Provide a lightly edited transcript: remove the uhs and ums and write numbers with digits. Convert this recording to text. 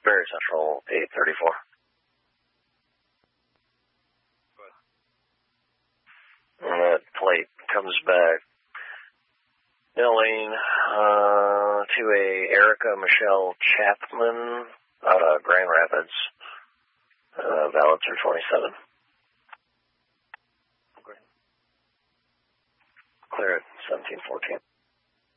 Very Central, 834. And that plate comes back. Lane to a Erica Michelle Chapman out of Grand Rapids. Valid through 27. Okay. Clear at 1714.